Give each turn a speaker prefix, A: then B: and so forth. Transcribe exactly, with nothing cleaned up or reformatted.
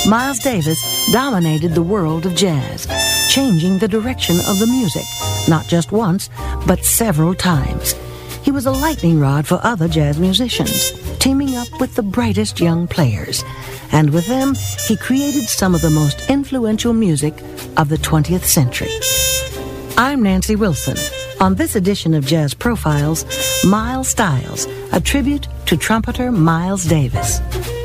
A: Miles Davis dominated the world of jazz, changing the direction of the music, not just once, but several times. He was a lightning rod for other jazz musicians, teaming up with the brightest young players. And with them, he created some of the most influential music of the twentieth century. I'm Nancy Wilson. On this edition of Jazz Profiles, Miles Styles, a tribute to trumpeter Miles Davis.